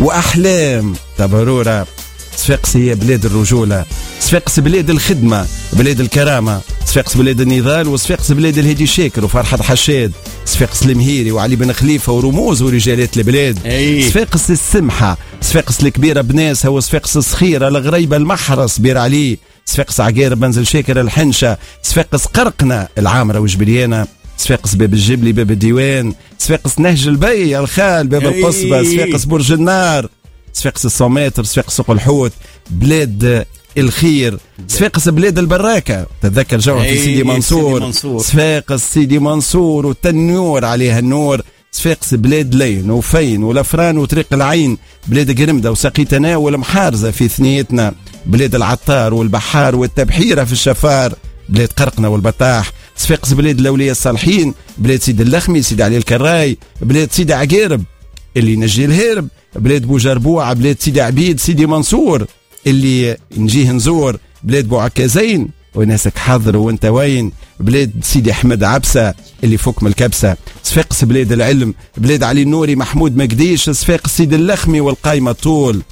وأحلام تبرورة. صفاقس هي بلاد الرجولة، صفاقس بلاد الخدمة، بلاد الكرامة، صفاقس بلاد النضال، وصفاقس بلاد الهادي شاكر وفرحة حشاد، صفاقس المهيري وعلي بن خليفة ورموز ورجالات البلاد. صفاقس السمحة، صفاقس الكبيرة بناسها، وصفاقس الصخيرة الغريبة المحرص بير علي، صفاقس عقارب بنزل شاكر الحنشة، صفاقس قرقنا العامرة وجبريانة، صفاقس باب الجبلي باب الديوان، صفاقس نهج البي الخال باب القصبة، صفاقس برج النار، صفاقس الصوماتر، صفاقس سوق الحوت، بلاد الخير، صفاقس بلاد البراكة، تتذكر جوع في سيدي منصور، صفاقس سيدي منصور والتنور عليها النور، صفاقس بلاد لين وفين والافران وطريق العين، بلاد قرمدة وسقيتنا والمحارزة في ثنيتنا، بلاد العطار والبحار والتبحيرة في الشفار، بلاد قرقنا والبطاح، صفاقس بلاد الاولياء الصالحين، بلاد سيد اللخمي سيد علي الكراي، بلاد سيدي عقارب اللي نجي الهرب، بلاد بوجربوع، بلاد سيدي عبيد سيدي منصور اللي نجيه نزور، بلاد بوعكازين وناسك حاضر وانت وين، بلاد سيدي احمد عبسة اللي فوق من الكبسة، صفاقس بلاد العلم، بلاد علي النوري محمود مقديش، صفاقس سيدي اللخمي والقايمة طول،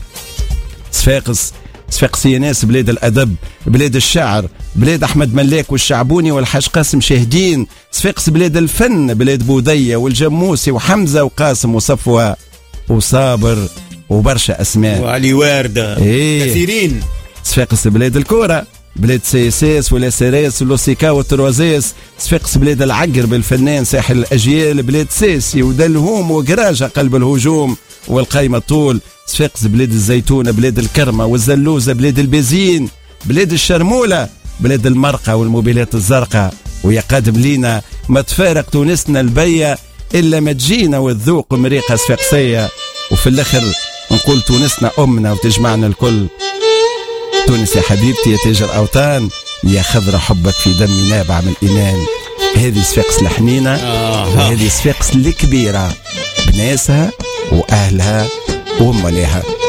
صفاقس يا ناس بلاد الأدب، بلاد الشعر، بلاد أحمد ملاك والشعبوني والحاج قاسم شاهدين، صفاقس بلاد الفن، بلاد بودية والجموسي وحمزة وقاسم وصفوة وصابر وبرشا أسماء وعلي واردة كثيرين. صفاقس بلاد الكورة، بلاد سيساس ولا سيريس ولوسيكا والتروازيس، صفاقس بلاد العقر بالفنان ساحل الأجيال، بلاد سيسي ودلهوم وقراجة قلب الهجوم والقايمة الطول، صفاقس بلاد الزيتونة، بلاد الكرمة والزلوزة، بلاد البيزين، بلاد الشرمولة، بلاد المرقة والموبيلات الزرقاء، ويا قادم لينا ما تفارق تونسنا البية إلا ما تجينا والذوق مريقة صفاقسية، وفي الآخر نقول تونسنا أمنا وتجمعنا الكل. تونس يا حبيبتي يا تاجر أوطان، يا خضرة حبك في دمي نابع من الإيمان، هذه صفاقس الحنينة وهذه صفاقس الكبيرة بناسها وأهلها ومليها.